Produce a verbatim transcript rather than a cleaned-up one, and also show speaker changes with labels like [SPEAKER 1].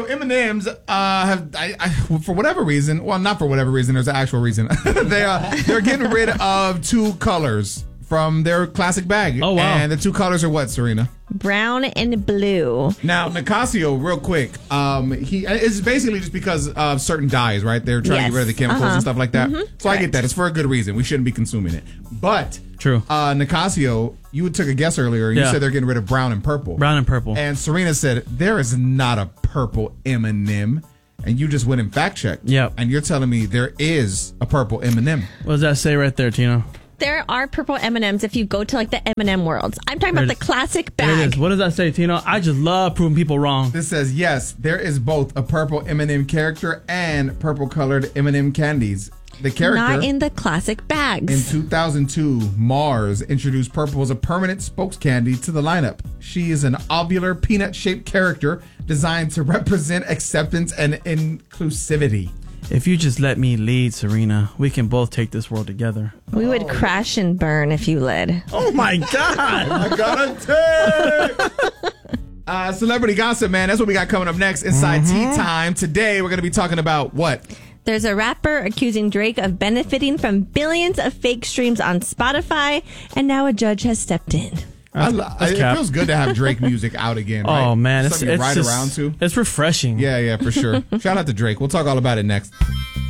[SPEAKER 1] M and M's uh, have, I, I, for whatever reason, well, not for whatever reason, there's an actual reason. they uh, they're getting rid of two colors from their classic bag.
[SPEAKER 2] Oh, wow.
[SPEAKER 1] And the two colors are what, Serena?
[SPEAKER 3] Brown and blue.
[SPEAKER 1] Now, Nicasio, real quick, um, he it's basically just because of certain dyes, right? They're trying
[SPEAKER 3] Yes.
[SPEAKER 1] to get rid of the chemicals
[SPEAKER 3] Uh-huh.
[SPEAKER 1] and stuff like that.
[SPEAKER 3] Mm-hmm.
[SPEAKER 1] So I get that. It's for a good reason. We shouldn't be consuming it. But
[SPEAKER 2] True.
[SPEAKER 1] Uh, Nicasio, you took a guess earlier. You
[SPEAKER 2] Yeah.
[SPEAKER 1] said they're getting rid of brown and purple.
[SPEAKER 2] Brown and purple.
[SPEAKER 1] And Serena said there is not a purple M and M. And you just went and fact checked.
[SPEAKER 2] Yep.
[SPEAKER 1] And you're telling me there is a purple M and M.
[SPEAKER 2] What does that say right there, Tino?
[SPEAKER 3] There are purple M and M's if you go to like the M and M worlds. I'm talking
[SPEAKER 2] There
[SPEAKER 3] about
[SPEAKER 2] it
[SPEAKER 3] the
[SPEAKER 2] is.
[SPEAKER 3] classic
[SPEAKER 2] There it
[SPEAKER 3] bag.
[SPEAKER 2] is. What does that say, Tino? I just love proving people wrong.
[SPEAKER 1] This says, yes, there is both a purple M and M character and purple colored M and M candies. The character...
[SPEAKER 3] Not in the classic bags.
[SPEAKER 1] In two thousand two, Mars introduced purple as a permanent spokes candy to the lineup. She is an ovular peanut-shaped character designed to represent acceptance and inclusivity.
[SPEAKER 2] If you just let me lead, Serena, we can both take this world together.
[SPEAKER 3] We would crash and burn if you led.
[SPEAKER 2] Oh my God!
[SPEAKER 1] I got a take! Uh, celebrity gossip, man. That's what we got coming up next inside
[SPEAKER 2] Mm-hmm.
[SPEAKER 1] Tea Time. Today, we're going to be talking about what?
[SPEAKER 3] There's a rapper accusing Drake of benefiting from billions of fake streams on Spotify, and now a judge has stepped in.
[SPEAKER 1] I,
[SPEAKER 2] That's
[SPEAKER 1] I, it
[SPEAKER 2] cap.
[SPEAKER 1] feels good to have Drake music out again. Right?
[SPEAKER 2] Oh man, it's,
[SPEAKER 1] Something you
[SPEAKER 2] it's
[SPEAKER 1] ride
[SPEAKER 2] just,
[SPEAKER 1] around to.
[SPEAKER 2] It's refreshing.
[SPEAKER 1] Yeah, yeah, for sure. Shout out to Drake. We'll talk all about it next.